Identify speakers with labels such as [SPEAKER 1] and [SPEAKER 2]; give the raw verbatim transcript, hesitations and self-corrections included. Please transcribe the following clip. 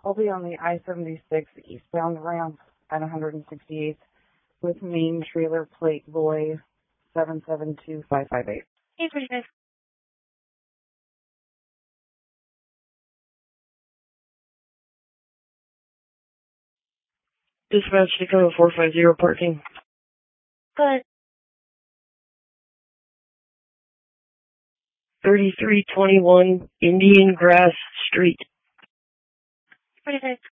[SPEAKER 1] I'll be on the I seventy-six eastbound ramp at one sixty-eighth with main trailer plate boy seven seven two five five eight.
[SPEAKER 2] Hey, pretty nice.
[SPEAKER 3] Dispatch Tacoma four five zero parking.
[SPEAKER 2] Good.
[SPEAKER 3] thirty-three twenty-one Indian Grass Street.
[SPEAKER 2] Pretty nice.